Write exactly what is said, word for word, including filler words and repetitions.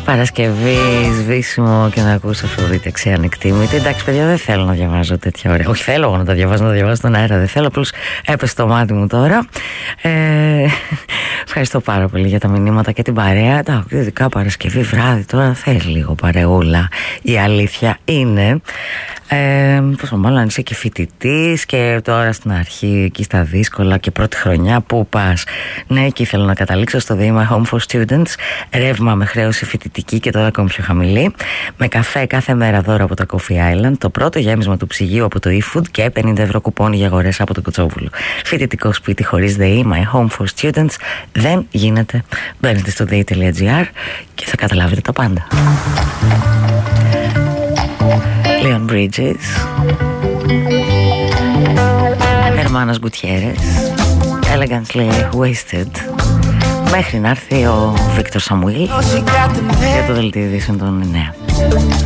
Παρασκευή, σβήσιμο και να ακούσω Αφροδίτη Αξιανεκτήμητη. Εντάξει, παιδιά, δεν θέλω να διαβάζω τέτοια ωραία. Όχι, θέλω εγώ να τα διαβάζω, να τα διαβάζω στον αέρα. Δεν θέλω, απλώς έπεσε το μάτι μου τώρα. Ε, ευχαριστώ πάρα πολύ για τα μηνύματα και την παρέα. Τα ειδικά Παρασκευή βράδυ τώρα θέλει λίγο παρεούλα. Η αλήθεια είναι. Ε, πόσο μάλλον αν είσαι και φοιτητής και τώρα στην αρχή εκεί στα δύσκολα και πρώτη χρονιά που πας. Ναι, εκεί θέλω να καταλήξω στο Δήμα Home for Students. Ρεύμα με χρέωση φοιτητική και τώρα ακόμη πιο χαμηλή. Με καφέ κάθε μέρα δώρο από τα Coffee Island. Το πρώτο γέμισμα του ψυγείου από το eFood και πενήντα ευρώ κουπόνι για αγορές από το Κοτσόβουλο. Φοιτητικό σπίτι χωρίς ΔΕΗ, My Home for Students. Δεν γίνεται. Μπαίνετε στο δέη τελεία τζι άρ και θα καταλάβετε τα πάντα. Leon Bridges, Hermanas Gutierrez, Elegantly Wasted. Μέχρι να έρθει ο Βίκτορ Σαμουήλ για το δελτίο ειδήσεων των εννέα.